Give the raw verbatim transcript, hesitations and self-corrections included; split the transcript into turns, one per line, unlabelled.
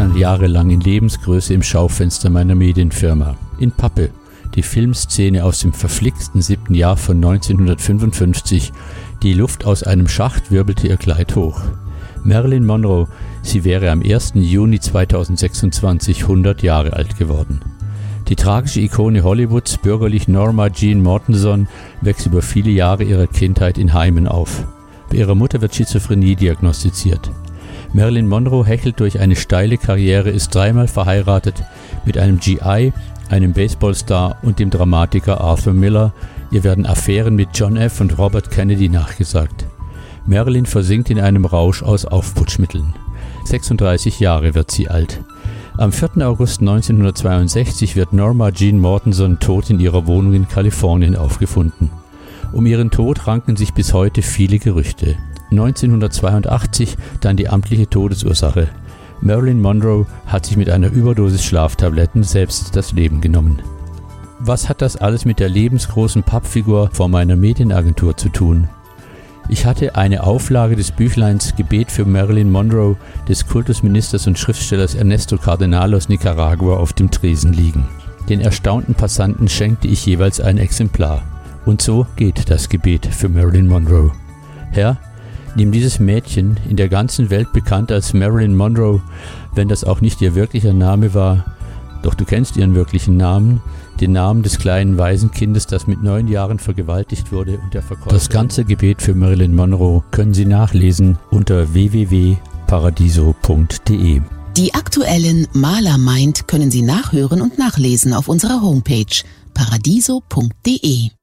stand jahrelang in Lebensgröße im Schaufenster meiner Medienfirma. In Pappe, die Filmszene aus dem verflixten siebten Jahr von neunzehnhundertfünfundfünfzig. Die Luft aus einem Schacht wirbelte ihr Kleid hoch. Marilyn Monroe, sie wäre am ersten Juni zweitausendsechsundzwanzig hundert Jahre alt geworden. Die tragische Ikone Hollywoods, bürgerlich Norma Jean Mortenson, wächst über viele Jahre ihrer Kindheit in Heimen auf. Bei ihrer Mutter wird Schizophrenie diagnostiziert. Marilyn Monroe hechelt durch eine steile Karriere, ist dreimal verheiratet mit einem G I, einem Baseballstar und dem Dramatiker Arthur Miller. Ihr werden Affären mit John F. und Robert Kennedy nachgesagt. Marilyn versinkt in einem Rausch aus Aufputschmitteln. sechsunddreißig Jahre wird sie alt. Am vierten August neunzehnhundertzweiundsechzig wird Norma Jean Mortenson tot in ihrer Wohnung in Kalifornien aufgefunden. Um ihren Tod ranken sich bis heute viele Gerüchte. neunzehnhundertzweiundachtzig dann die amtliche Todesursache. Marilyn Monroe hat sich mit einer Überdosis Schlaftabletten selbst das Leben genommen. Was hat das alles mit der lebensgroßen Pappfigur vor meiner Medienagentur zu tun? Ich hatte eine Auflage des Büchleins Gebet für Marilyn Monroe des Kultusministers und Schriftstellers Ernesto Cardenal aus Nicaragua auf dem Tresen liegen. Den erstaunten Passanten schenkte ich jeweils ein Exemplar. Und so geht das Gebet für Marilyn Monroe. Herr, nimm dieses Mädchen, in der ganzen Welt bekannt als Marilyn Monroe, wenn das auch nicht ihr wirklicher Name war, doch du kennst ihren wirklichen Namen, den Namen des kleinen Waisenkindes, das mit neun Jahren vergewaltigt wurde und der Verkäufer. Das ganze Gebet für Marilyn Monroe können Sie nachlesen unter w w w punkt paradiso punkt d e.
Die aktuellen Malermind können Sie nachhören und nachlesen auf unserer Homepage paradiso punkt d e.